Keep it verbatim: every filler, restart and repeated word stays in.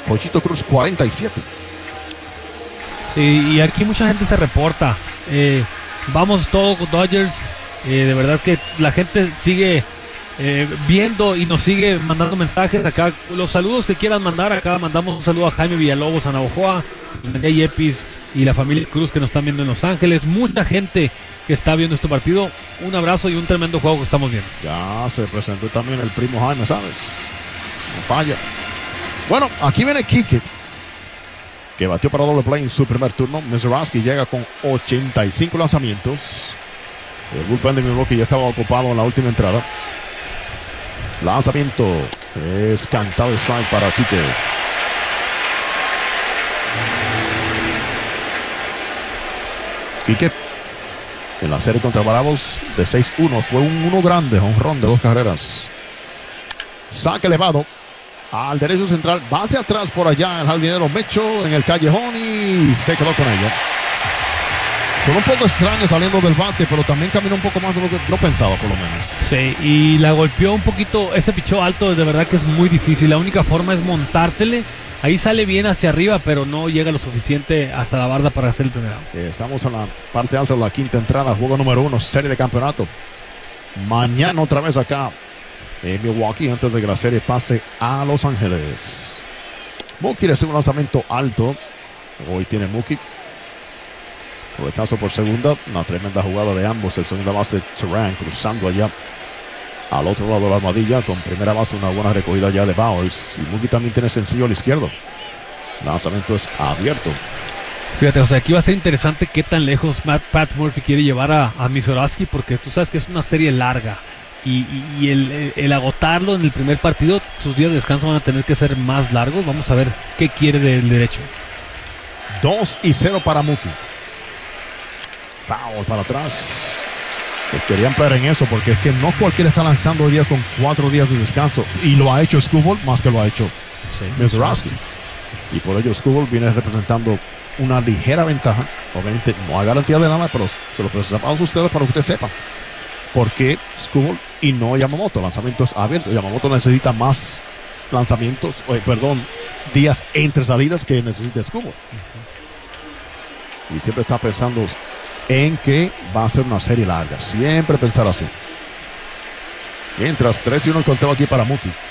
Pochito Cruz cuarenta y siete. Sí, y aquí mucha gente se reporta. Eh, vamos todos con Dodgers. Eh, de verdad que la gente sigue eh, viendo y nos sigue mandando mensajes acá. Los saludos que quieran mandar acá, mandamos un saludo a Jaime Villalobos, a Navajoa, a Yepis y la familia Cruz que nos están viendo en Los Ángeles. Mucha gente que está viendo este partido. Un abrazo y un tremendo juego que estamos viendo. Ya se presentó también el primo Jaime, ¿sabes? No falla. Bueno, aquí viene Quique, que batió para doble play en su primer turno. Mezurowski llega con ochenta y cinco lanzamientos. El bullpen de Milwaukee ya estaba ocupado en la última entrada. Lanzamiento es cantado strike para Quique. Quique en la serie contra Bravos de seis uno fue un uno grande, honrón de dos carreras. Saque elevado al derecho central, va hacia atrás por allá el jardinero Mecho en el callejón y se quedó con ella. Son un poco extraños saliendo del bate, pero también caminó un poco más de lo que no pensaba, por lo menos. Sí, y la golpeó un poquito. Ese pichó alto, de verdad que es muy difícil. La única forma es montártele. Ahí sale bien hacia arriba, pero no llega lo suficiente hasta la barda para hacer el primero. Estamos en la parte alta de la quinta entrada, juego número uno, serie de campeonato. Mañana otra vez acá en Milwaukee, antes de que la serie pase a Los Ángeles. Mookie recibe un lanzamiento alto. Hoy tiene Mookie. Retazo por segunda. Una tremenda jugada de ambos. El segundo base Turan cruzando allá al otro lado de la armadilla. Con primera base una buena recogida ya de Bowers. Y Mookie también tiene sencillo al izquierdo. Lanzamiento es abierto. Fíjate, o sea, aquí va a ser interesante qué tan lejos Matt, Pat Murphy quiere llevar a, a Mizorowski, porque tú sabes que es una serie larga. Y, y, y el, el, el agotarlo en el primer partido, sus días de descanso van a tener que ser más largos. Vamos a ver qué quiere del derecho. dos y cero para Mookie. Foul para atrás. Pues querían pelear en eso, porque es que no cualquiera está lanzando hoy día con cuatro días de descanso. Y lo ha hecho Skubal más que lo ha hecho sí, Mizorowski. Y por ello Skubal viene representando una ligera ventaja. Obviamente no hay garantía de nada, pero se lo presentamos a ustedes para que usted sepa por qué Skubal y no Yamamoto. Lanzamientos abiertos. Yamamoto necesita más lanzamientos, eh, perdón, días entre salidas que necesita Skubal. Uh-huh. Y siempre está pensando en que va a ser una serie larga. Siempre pensar así. Mientras tres y uno el conteo aquí para Mookie.